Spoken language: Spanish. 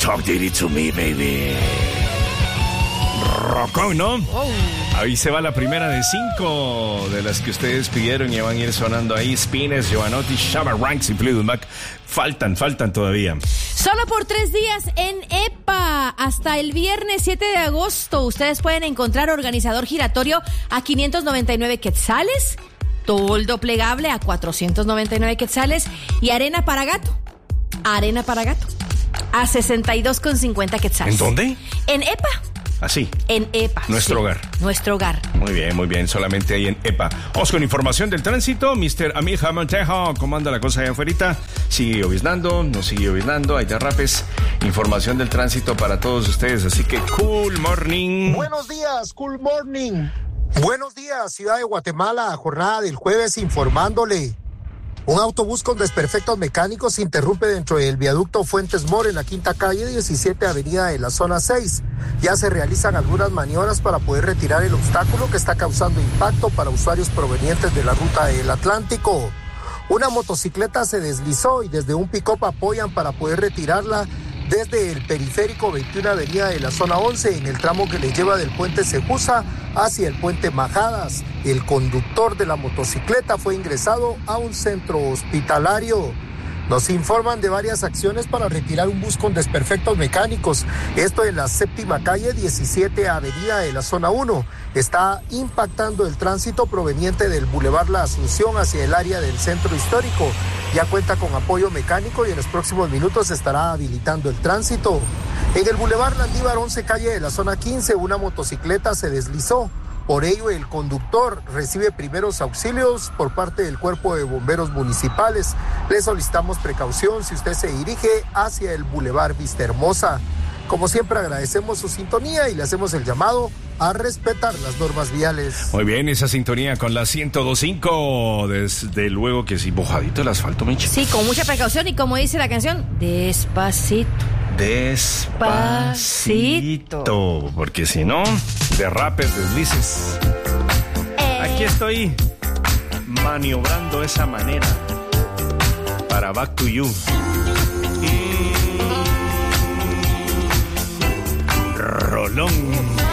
Talk dirty to me, baby. Rockón, ¿no? Oh. Ahí se va la primera de 5 de las que ustedes pidieron y van a ir sonando ahí. Spines, Giovanotti, Shabba Ranks y Fleetwood Mac. Faltan todavía. Solo por 3 días en EPA. Hasta el viernes 7 de agosto. Ustedes pueden encontrar organizador giratorio a 599 quetzales. Toldo plegable a 499 quetzales. Y arena para gato. A 62,50 quetzales. ¿En dónde? En EPA. Así. En EPA. Nuestro hogar. Nuestro hogar. Muy bien. Solamente ahí en EPA. Vamos con información del tránsito. Mr. Amija Montejo, ¿cómo anda la cosa allá afuera? ¿Sigue lloviznando? ¿No sigue lloviznando? Hay derrapes. Información del tránsito para todos ustedes. Así que, cool morning. Buenos días, cool morning. Buenos días, Ciudad de Guatemala. Jornada del jueves informándole. Un autobús con desperfectos mecánicos se interrumpe dentro del viaducto Fuentes Mor en la quinta calle 17 avenida de la zona 6. Ya se realizan algunas maniobras para poder retirar el obstáculo que está causando impacto para usuarios provenientes de la ruta del Atlántico. Una motocicleta se deslizó y desde un pick-up apoyan para poder retirarla desde el periférico 21 avenida de la zona 11 en el tramo que le lleva del puente Sejusa hacia el puente Majadas. El conductor de la motocicleta fue ingresado a un centro hospitalario. Nos informan de varias acciones para retirar un bus con desperfectos mecánicos. Esto en la séptima calle 17 avenida de la zona 1. Está impactando el tránsito proveniente del Boulevard La Asunción hacia el área del centro histórico. Ya cuenta con apoyo mecánico y en los próximos minutos se estará habilitando el tránsito. En el Boulevard Landívar 11 calle de la zona 15, una motocicleta se deslizó. Por ello, el conductor recibe primeros auxilios por parte del Cuerpo de Bomberos Municipales. Le solicitamos precaución si usted se dirige hacia el Boulevard Vistahermosa. Como siempre, agradecemos su sintonía y le hacemos el llamado a respetar las normas viales. Muy bien, esa sintonía con la 102.5. Desde luego que sí, mojadito el asfalto, Michi. Sí, con mucha precaución y como dice la canción, despacito. Despacito, porque si no, derrapes, deslices. Aquí estoy maniobrando de esa manera para Back to You. Rolón.